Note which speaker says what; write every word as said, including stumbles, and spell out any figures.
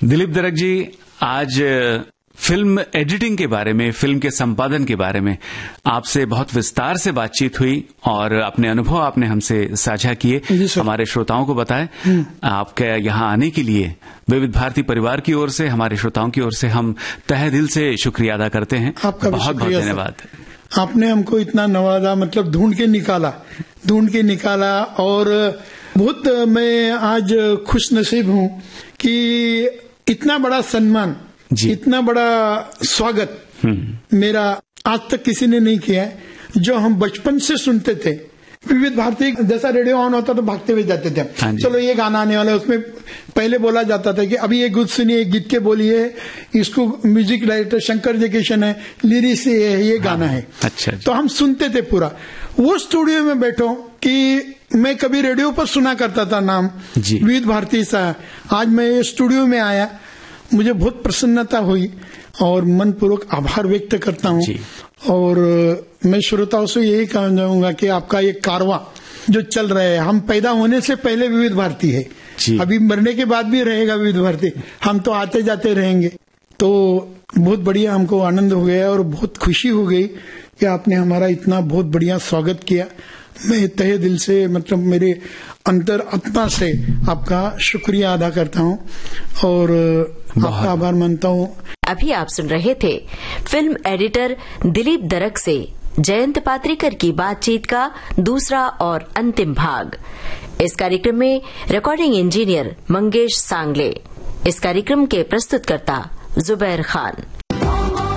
Speaker 1: दिलीप दरक जी, आज film editing के बारे में, फिल्म के संपादन के बारे में आपसे बहुत विस्तार से बातचीत हुई और अपने अनुभव आपने हमसे साझा किए, हमारे श्रोताओं को बताए। आपके यहाँ आने के लिए विविध भारती परिवार की ओर से, हमारे श्रोताओं की ओर से हम तहे दिल से शुक्रिया अदा करते हैं।
Speaker 2: आपका
Speaker 1: बहुत बहुत धन्यवाद।
Speaker 2: आपने हमको इतना नवाजा, मतलब ढूंढ के निकाला ढूंढ के निकाला और बहुत मैं आज खुश नसीब हूँ कि इतना बड़ा सम्मान, इतना बड़ा स्वागत मेरा आज तक किसी ने नहीं किया है। जो हम बचपन से सुनते थे, विविध भारती जैसा रेडियो ऑन होता तो भागते हुए जाते थे, चलो ये गाना आने वाला है। उसमें पहले बोला जाता था कि अभी ये गीत सुनिए, गीत के बोलिए, इसको म्यूजिक डायरेक्टर शंकर जयकिशन है, लिरिक्स ये है, ये गाना है।
Speaker 1: अच्छा,
Speaker 2: तो हम सुनते थे पूरा। वो स्टूडियो में बैठो कि मैं कभी रेडियो पर सुना करता था नाम विविध भारती सा, आज मैं ये स्टूडियो में आया, मुझे बहुत प्रसन्नता हुई और मनपूर्वक आभार व्यक्त करता हूँ। और मैं श्रोताओं से यही कहना चाहूंगा कि आपका ये कारवां जो चल रहा है, हम पैदा होने से पहले विविध भारती है, अभी मरने के बाद भी रहेगा विविध भारती, हम तो आते जाते रहेंगे। तो बहुत बढ़िया, हमको आनंद हो गया और बहुत खुशी हो गई कि आपने हमारा इतना बहुत बढ़िया स्वागत किया। मैं तहे दिल से, मतलब मेरे अंतर आत्मा से आपका शुक्रिया अदा करता हूँ और आपका आभार मानता हूँ।
Speaker 3: अभी आप सुन रहे थे फिल्म एडिटर दिलीप दरक से जयंत पात्रिकर की बातचीत का दूसरा और अंतिम भाग। इस कार्यक्रम में रिकॉर्डिंग इंजीनियर मंगेश सांगले, इस कार्यक्रम के प्रस्तुतकर्ता जुबैर खान।